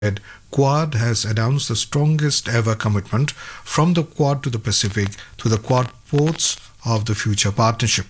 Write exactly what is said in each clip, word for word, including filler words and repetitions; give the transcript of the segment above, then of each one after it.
Quad has announced the strongest ever commitment from the Quad to the Pacific to the Quad ports of the future partnership.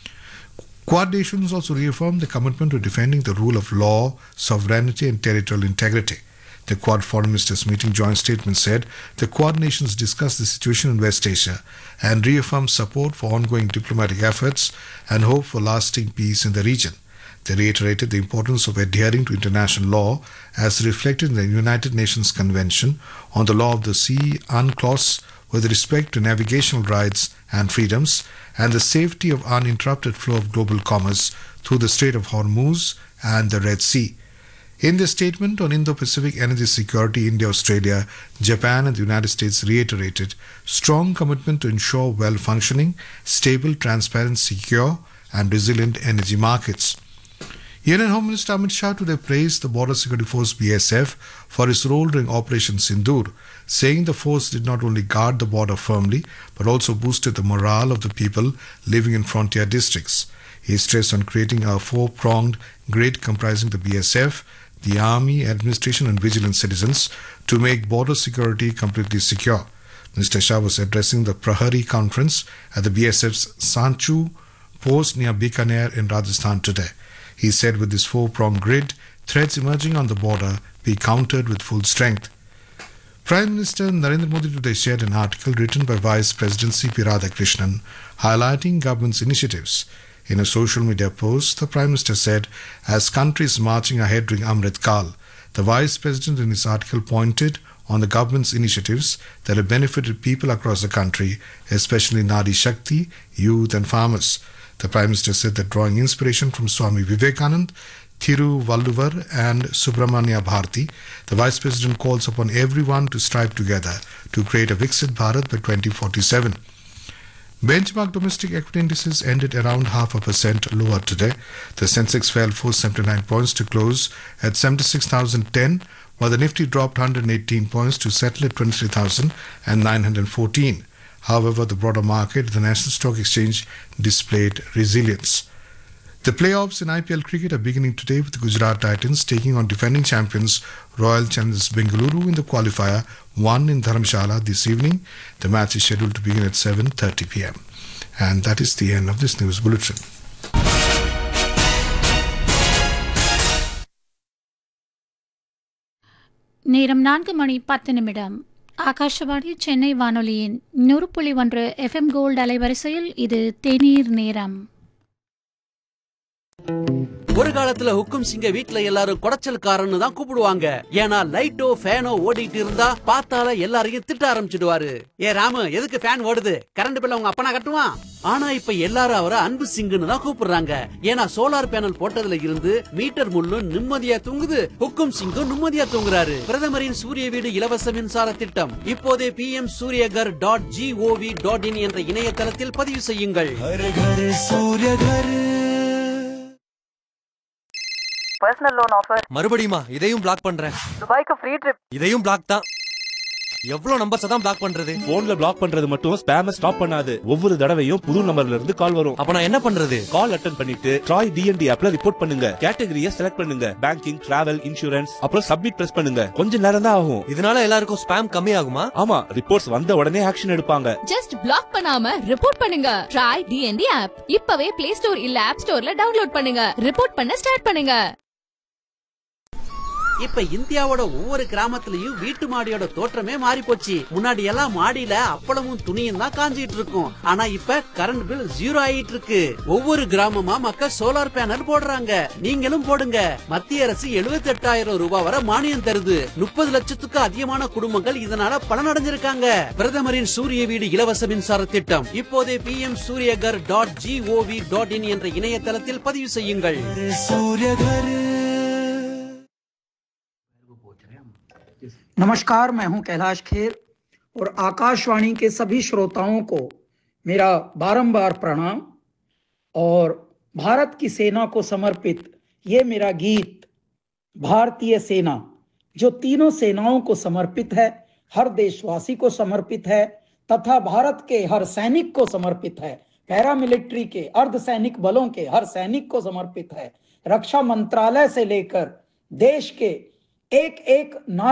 Quad nations also reaffirmed the commitment to defending the rule of law, sovereignty and territorial integrity. The Quad Foreign Ministers meeting joint statement said the Quad nations discussed the situation in West Asia and reaffirmed support for ongoing diplomatic efforts and hope for lasting peace in the region. They reiterated the importance of adhering to international law as reflected in the United Nations Convention on the Law of the Sea, UNCLOS, with respect to navigational rights and freedoms and the safety of uninterrupted flow of global commerce through the Strait of Hormuz and the Red Sea. In their statement on Indo-Pacific energy security, India, Australia, Japan and the United States reiterated strong commitment to ensure well-functioning, stable, transparent, secure and resilient energy markets. Union Home Minister Amit Shah today praised the Border Security Force B S F for its role during Operation Sindoor, saying the force did not only guard the border firmly but also boosted the morale of the people living in frontier districts. He stressed on creating a four-pronged grid comprising the B S F, the Army, administration and vigilant citizens to make border security completely secure. Minister Shah was addressing the Prahari conference at the B S F's Sanchu post near Bikaner in Rajasthan today. He said with this four-pronged grid, threats emerging on the border be countered with full strength. Prime Minister Narendra Modi today shared an article written by Vice President C P Radhakrishnan highlighting government's initiatives. In a social media post, the Prime Minister said, as countries marching ahead during Amrit Kal, the Vice President in his article pointed on the government's initiatives that have benefited people across the country, especially Nari Shakti, youth and farmers. The Prime Minister said that drawing inspiration from Swami Vivekanand, Thiruvalluvar and Subramanya Bharati, the Vice President calls upon everyone to strive together to create a Viksit Bharat by twenty forty-seven. Benchmark domestic equity indices ended around half a percent lower today. The Sensex fell four hundred seventy-nine points to close at seventy-six thousand ten, while the Nifty dropped one hundred eighteen points to settle at twenty-three thousand nine hundred fourteen. However, the broader market, the National Stock Exchange, displayed resilience. The playoffs in I P L cricket are beginning today with the Gujarat Titans taking on defending champions Royal Challengers Bengaluru in the qualifier one in Dharamshala this evening. The match is scheduled to begin at seven thirty p m. And that is the end of this news bulletin. நேரம் நான்கு மணி பத்து நிமிடம். ஆகாஷவாணி சென்னை வானொலியின் நூறு புள்ளி ஒன்று FM gold அலைவரிசையில் இது தேநீர் நேரம். ஒரு காலத்துல ஹுக்கும் சிங்க வீட்ல எல்லாரும் குடைச்சல்காரன்னு தான் கூப்பிடுவாங்க. ஏன்னா லைட்டோ ஃபேனோ ஓடிட்டு இருந்தா பார்த்தால எல்லாரையும் திட்ட ஆரம்பிச்சிடுவாரு. ஏ ராமு, எதுக்கு ஃபேன் ஓடுது? கரண்ட் பில்ல உங்க அப்பனா கட்டுவான். ஆனா இப்ப எல்லாரும் அவரை அன்பு சிங்குன்னு தான் கூப்பிடுறாங்க. ஏன்னா சோலார் பேனல் போட்டதுல இருந்து மீட்டர் முள்ளும் நிம்மதியா தூங்குது, ஹுக்கும் சிங்கும் நிம்மதியா தூங்குறாரு. பிரதமரின் சூரிய வீடு இலவச மின்சார திட்டம் இப்போதே B M Surya Ghar dot gov dot in என்ற இணையதளத்தில் பதிவு செய்யுங்கள். Personal loan offer. மறுபடியுமா? இதையும் பிளாக் பண்றேன். துபாய்க்கு ஃப்ரீ ட்ரிப். இதையும் பிளாக் தான். எவ்வளவு நம்பர்ஸ் தான் பிளாக் பண்றது? போன்ல பிளாக் பண்றது மட்டும் ஸ்பேம ஸ்டாப் பண்ணாது. ஒவ்வொரு தடவையும் புது நம்பர்ல இருந்து கால் வரும். அப்ப நான் என்ன பண்றது? கால் அட்டெண்ட் பண்ணிட்டு ட்ராய் டிஎன்டி ஆப்ல ரிப்போர்ட் பண்ணுங்க. கேட்டகரியை செலக்ட் பண்ணுங்க. பேங்கிங், டிராவல், இன்சூரன்ஸ், அப்புறம் சப்மிட் பிரஸ் பண்ணுங்க. கொஞ்ச நேரம் தான் ஆகும். இதனால எல்லாருக்கும் ஸ்பேம் கம்மி ஆகுமா? ஆமா, ரிப்போர்ட்ஸ் வந்த உடனே ஆக்ஷன் எடுப்பாங்க. ஜஸ்ட் பிளாக் பண்ணாம ரிப்போர்ட் பண்ணுங்க. ட்ராய் டிஎன்டி ஆப் இப்பவே பிளே ஸ்டோர் இல்ல ஆப் ஸ்டோர்ல டவுன்லோட் பண்ணுங்க. ரிப்போர்ட் பண்ண ஸ்டார்ட் பண்ணுங்க. இப்ப இந்தியாவோட ஒவ்வொரு கிராமத்திலயும் வீட்டு மாடியோட தோற்றமே மாறி போச்சு. முன்னாடி எல்லாம் மாடியில அப்பளமும் துணியும் தான் காஞ்சிட்டு இருக்கும். ஆனா இப்ப கரண்ட் பில் ஜீரோ ஆயிட்டு இருக்கு. ஒவ்வொரு கிராமமா மக்கள் சோலார் பேனல் போடுறாங்க. நீங்களும் போடுங்க. மத்திய அரசு எழுபத்தி எட்டாயிரம் ரூபாய் வரை மானியம் தருது. முப்பது லட்சத்துக்கு அதிகமான குடும்பங்கள் இதனால பலனடைஞ்சிருக்காங்க. பிரதமரின் சூரிய வீடு இலவச மின்சார திட்டம் இப்போதே B M Surya Ghar dot gov dot in என்ற இணையதளத்தில் பதிவு செய்யுங்கள். नमस्कार, मैं हूं कैलाश खेर और आकाशवाणी के सभी श्रोताओं को मेरा बारंबार प्रणाम और भारत की सेना को समर्पित ये मेरा गीत भारतीय सेना जो तीनों सेनाओं को समर्पित है, हर देशवासी को समर्पित है तथा भारत के हर सैनिक को समर्पित है, पैरामिलिट्री के अर्धसैनिक बलों के हर सैनिक को समर्पित है। रक्षा मंत्रालय से लेकर देश के एक एक